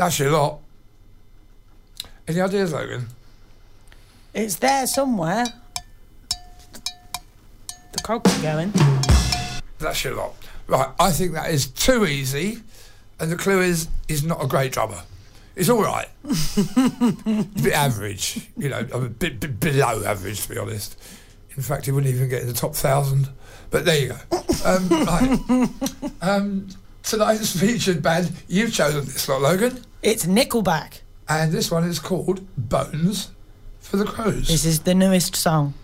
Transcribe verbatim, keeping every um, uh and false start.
That's your lot. Any ideas, Logan? It's there somewhere. The cogs are going. That's your lot. Right, I think that is too easy, and the clue is he's not a great drummer. It's all right. A bit average, you know, a bit, bit below average, to be honest. In fact, he wouldn't even get in the top thousand. But there you go. Um, right. Um, tonight's featured band, you've chosen this lot, Logan. It's Nickelback. And this one is called Bones for the Crows. This is the newest song.